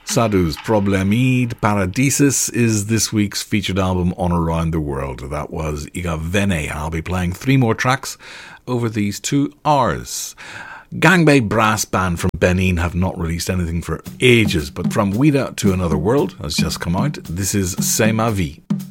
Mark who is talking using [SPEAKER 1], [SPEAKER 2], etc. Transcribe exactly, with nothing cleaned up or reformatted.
[SPEAKER 1] Sadhu's Problemid Paradisus is this week's featured album on Around the World. That was Iga Vene. I'll be playing three more tracks over these two hours. Gangbei Brass Band from Benin have not released anything for ages, but From Ouida to Another World has just come out. This is C'est Ma Vie.